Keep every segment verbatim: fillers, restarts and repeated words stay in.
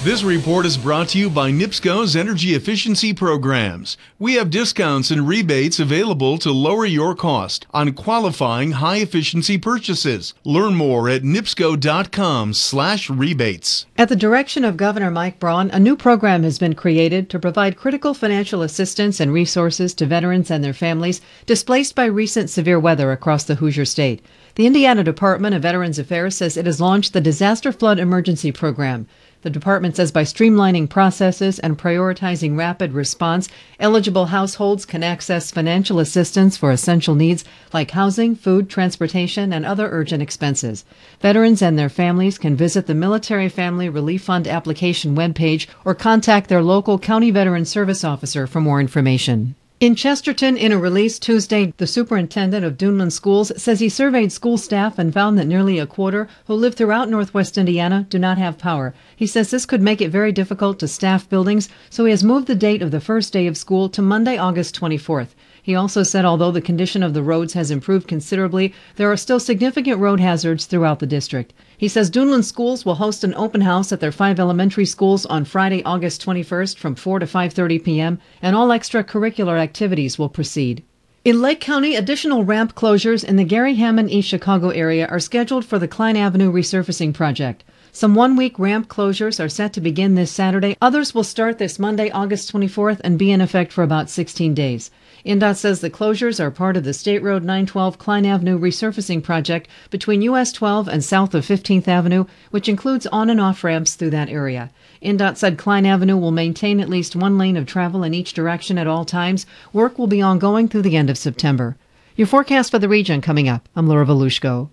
This report is brought to you by NIPSCO's Energy Efficiency Programs. We have discounts and rebates available to lower your cost on qualifying high-efficiency purchases. Learn more at nipsco.com slash rebates. At the direction of Governor Mike Braun, a new program has been created to provide critical financial assistance and resources to veterans and their families displaced by recent severe weather across the Hoosier State. The Indiana Department of Veterans Affairs says it has launched the Disaster Flood Emergency Program. The department says by streamlining processes and prioritizing rapid response, eligible households can access financial assistance for essential needs like housing, food, transportation, and other urgent expenses. Veterans and their families can visit the Military Family Relief Fund application webpage or contact their local county veteran service officer for more information. In Chesterton, in a release Tuesday, the superintendent of Duneland Schools says he surveyed school staff and found that nearly a quarter who live throughout Northwest Indiana do not have power. He says this could make it very difficult to staff buildings, so he has moved the date of the first day of school to Monday, August twenty-fourth. He also said although the condition of the roads has improved considerably, there are still significant road hazards throughout the district. He says Duneland Schools will host an open house at their five elementary schools on Friday, August twenty-first from four to five thirty p.m., and all extracurricular activities will proceed. In Lake County, additional ramp closures in the Gary Hammond East Chicago area are scheduled for the Klein Avenue resurfacing project. Some one-week ramp closures are set to begin this Saturday. Others will start this Monday, August twenty-fourth, and be in effect for about sixteen days. N D O T says the closures are part of the State Road nine twelve Klein Avenue resurfacing project between U S twelve and south of fifteenth Avenue, which includes on and off ramps through that area. N D O T said Klein Avenue will maintain at least one lane of travel in each direction at all times. Work will be ongoing through the end of September. Your forecast for the region coming up. I'm Laura Volushko.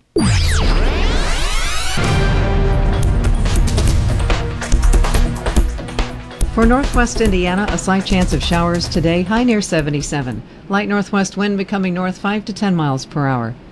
For northwest Indiana, a slight chance of showers today, high near seventy-seven. Light northwest wind becoming north five to ten miles per hour.